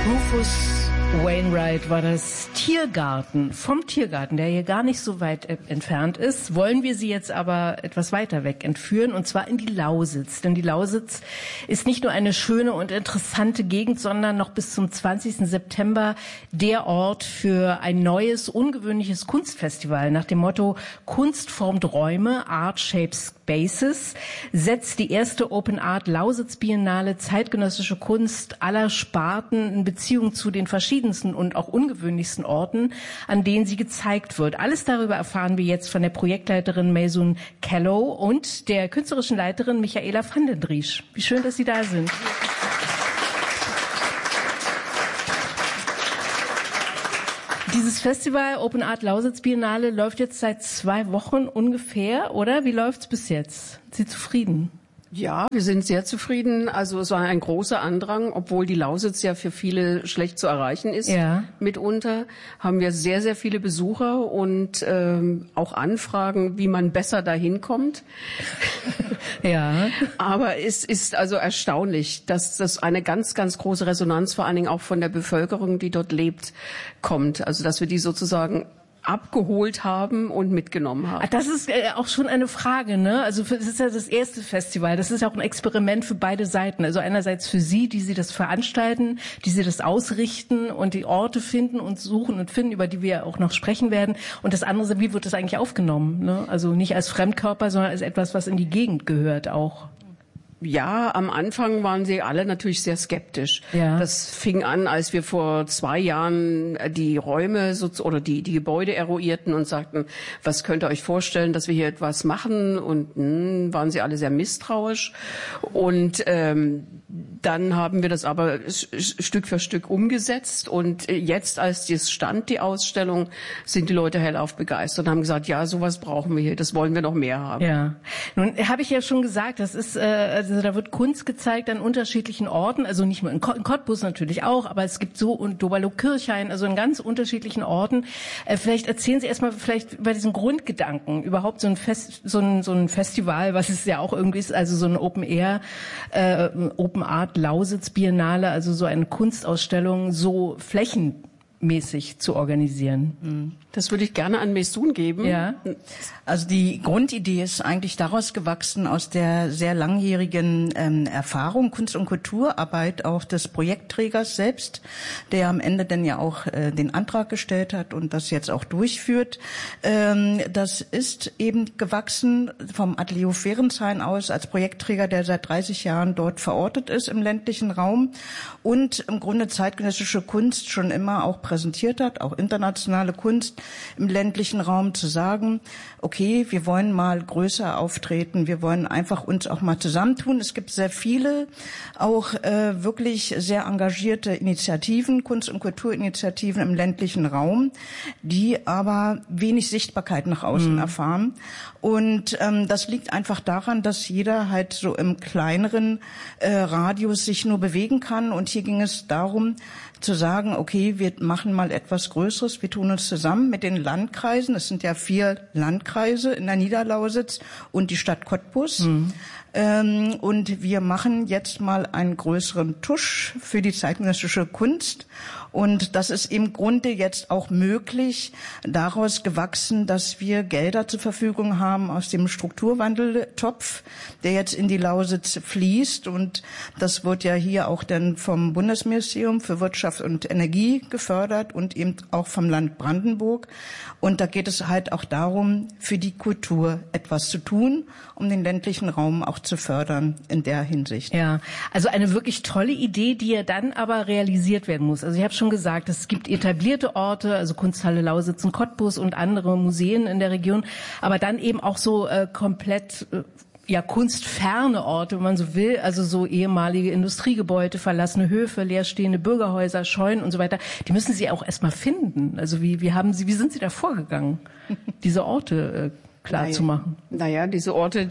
Rufus Wainwright war das Tiergarten. Vom Tiergarten, der hier gar nicht so weit entfernt ist, wollen wir Sie jetzt aber etwas weiter weg entführen, und zwar in die Lausitz. Denn die Lausitz ist nicht nur eine schöne und interessante Gegend, sondern noch bis zum 20. September der Ort für ein neues, ungewöhnliches Kunstfestival. Nach dem Motto Kunst formt Räume, Art shapes Spaces, setzt die erste Open Art Lausitz Biennale zeitgenössische Kunst aller Sparten in Beziehung zu den verschiedensten und auch ungewöhnlichsten Orten, an denen sie gezeigt wird. Alles darüber erfahren wir jetzt von der Projektleiterin Maysoon Callow und der künstlerischen Leiterin Michaela van den Driesch. Wie schön, dass Sie da sind. Dieses Festival Open Art Lausitz Biennale läuft jetzt seit 2 Wochen ungefähr, oder? Wie läuft's bis jetzt? Sind Sie zufrieden? Ja, wir sind sehr zufrieden. Also es war ein großer Andrang, obwohl die Lausitz ja für viele schlecht zu erreichen ist. Ja. Mitunter haben wir sehr, sehr viele Besucher und auch Anfragen, wie man besser dahin kommt. Ja. Aber es ist also erstaunlich, dass das eine ganz, ganz große Resonanz, vor allen Dingen auch von der Bevölkerung, die dort lebt, kommt. Also dass wir die sozusagen abgeholt haben und mitgenommen haben. Das ist auch schon eine Frage, ne? Also das ist ja das erste Festival. Das ist ja auch ein Experiment für beide Seiten. Also einerseits für Sie, die Sie das veranstalten, die Sie das ausrichten und die Orte finden und suchen und finden, über die wir auch noch sprechen werden. Und das andere, wie wird das eigentlich aufgenommen? Ne? Also nicht als Fremdkörper, sondern als etwas, was in die Gegend gehört auch. Ja, am Anfang waren sie alle natürlich sehr skeptisch. Ja. Das fing an, als wir vor 2 Jahren die Räume oder die Gebäude eruierten und sagten, was könnt ihr euch vorstellen, dass wir hier etwas machen? Und waren sie alle sehr misstrauisch. Und dann haben wir das aber Stück für Stück umgesetzt. Und jetzt, als das stand, die Ausstellung, sind die Leute hellauf begeistert und haben gesagt, ja, sowas brauchen wir hier, das wollen wir noch mehr haben. Ja. Nun habe ich ja schon gesagt, das ist also da wird Kunst gezeigt an unterschiedlichen Orten, also nicht nur in Cottbus natürlich auch, aber es gibt so und Doberlo-Kirchhain, also in ganz unterschiedlichen Orten. Vielleicht erzählen Sie erstmal vielleicht über diesen Grundgedanken, überhaupt so ein Festival, was es ja auch irgendwie ist, also so ein Open Art Lausitz Biennale, also so eine Kunstausstellung, so flächenmäßig zu organisieren. Das würde ich gerne an Maysoon geben. Ja. Also die Grundidee ist eigentlich daraus gewachsen, aus der sehr langjährigen Erfahrung, Kunst- und Kulturarbeit auch des Projektträgers selbst, der am Ende dann ja auch den Antrag gestellt hat und das jetzt auch durchführt. Das ist eben gewachsen vom Atelier Ferenstein aus als Projektträger, der seit 30 Jahren dort verortet ist im ländlichen Raum und im Grunde zeitgenössische Kunst schon immer auch präsentiert hat, auch internationale Kunst im ländlichen Raum, zu sagen, okay, wir wollen mal größer auftreten, wir wollen einfach uns auch mal zusammentun. Es gibt sehr viele, auch wirklich sehr engagierte Initiativen, Kunst- und Kulturinitiativen im ländlichen Raum, die aber wenig Sichtbarkeit nach außen erfahren. Und das liegt einfach daran, dass jeder halt so im kleineren Radius sich nur bewegen kann. Und hier ging es darum, zu sagen, okay, wir machen mal etwas Größeres, wir tun uns zusammen mit den Landkreisen, es sind ja 4 Landkreise in der Niederlausitz und die Stadt Cottbus. Und wir machen jetzt mal einen größeren Tusch für die zeitgenössische Kunst. Und das ist im Grunde jetzt auch möglich, daraus gewachsen, dass wir Gelder zur Verfügung haben aus dem Strukturwandeltopf, der jetzt in die Lausitz fließt. Und das wird ja hier auch dann vom Bundesministerium für Wirtschaft und Energie gefördert und eben auch vom Land Brandenburg. Und da geht es halt auch darum, für die Kultur etwas zu tun, um den ländlichen Raum auch zu fördern in der Hinsicht. Ja, also eine wirklich tolle Idee, die ja dann aber realisiert werden muss. Also ich habe schon gesagt, es gibt etablierte Orte, also Kunsthalle Lausitz und Cottbus und andere Museen in der Region, aber dann eben auch so komplett kunstferne Orte, wenn man so will, also so ehemalige Industriegebäude, verlassene Höfe, leerstehende Bürgerhäuser, Scheunen und so weiter. Die müssen Sie auch erstmal finden. Also wie sind Sie da vorgegangen, diese Orte klar zu machen? Naja, diese Orte,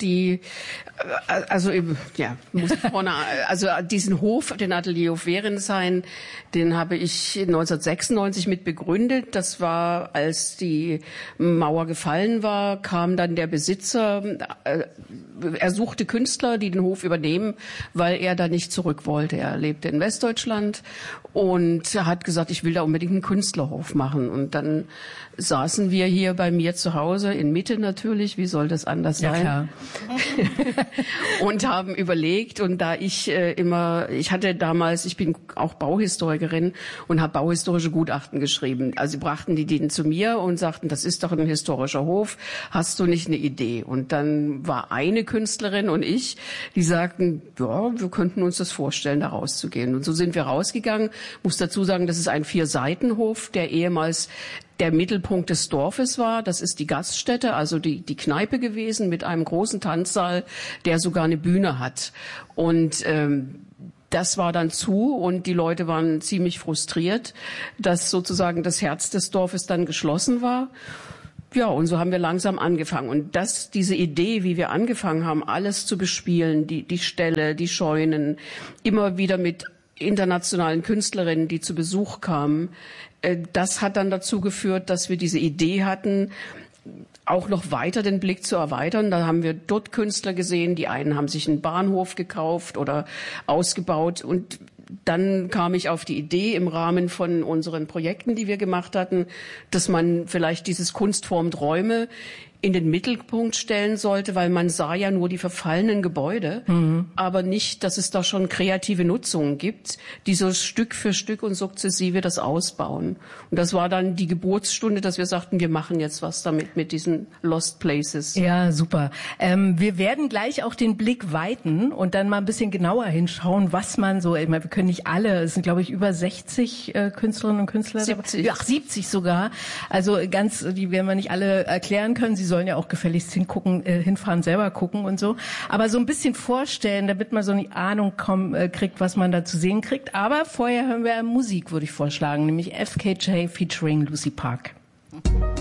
diesen Hof, den Atelierhof Werenshain, den habe ich 1996 mit begründet. Das war, als die Mauer gefallen war, kam dann der Besitzer, er suchte Künstler, die den Hof übernehmen, weil er da nicht zurück wollte. Er lebte in Westdeutschland und hat gesagt, ich will da unbedingt einen Künstlerhof machen. Und dann saßen wir hier bei mir zu Hause, in Mitte natürlich, wie soll das anders sein? Ja, klar. Und haben überlegt, und da ich bin auch Bauhistorikerin und habe bauhistorische Gutachten geschrieben. Also brachten die zu mir und sagten, das ist doch ein historischer Hof, hast du nicht eine Idee? Und dann war eine Künstlerin und ich, die sagten, ja, wir könnten uns das vorstellen, da rauszugehen. Und so sind wir rausgegangen. Muss dazu sagen, das ist ein 4-Seiten-Hof, der ehemals der Mittelpunkt des Dorfes war. Das ist die Gaststätte, also die Kneipe gewesen mit einem großen Tanzsaal, der sogar eine Bühne hat. Und das war dann zu und die Leute waren ziemlich frustriert, dass sozusagen das Herz des Dorfes dann geschlossen war. Ja, und so haben wir langsam angefangen. Und diese Idee, wie wir angefangen haben, alles zu bespielen, die Ställe, die Scheunen, immer wieder mit internationalen Künstlerinnen, die zu Besuch kamen, das hat dann dazu geführt, dass wir diese Idee hatten, auch noch weiter den Blick zu erweitern. Da haben wir dort Künstler gesehen, die einen haben sich einen Bahnhof gekauft oder ausgebaut, und dann kam ich auf die Idee im Rahmen von unseren Projekten, die wir gemacht hatten, dass man vielleicht dieses Kunst formt Räume in den Mittelpunkt stellen sollte, weil man sah ja nur die verfallenen Gebäude, aber nicht, dass es da schon kreative Nutzungen gibt, die so Stück für Stück und sukzessive das ausbauen. Und das war dann die Geburtsstunde, dass wir sagten, wir machen jetzt was damit, mit diesen Lost Places. Ja, super. Wir werden gleich auch den Blick weiten und dann mal ein bisschen genauer hinschauen, was man so, ich meine, wir können nicht alle, es sind glaube ich über 60 Künstlerinnen und Künstler. 70. Ach, 70 sogar. Also die werden wir nicht alle erklären können. Sie sollen ja auch gefälligst hinfahren, selber gucken und so. Aber so ein bisschen vorstellen, damit man so eine Ahnung kriegt, was man da zu sehen kriegt. Aber vorher hören wir Musik, würde ich vorschlagen, nämlich FKJ featuring Lucy Park.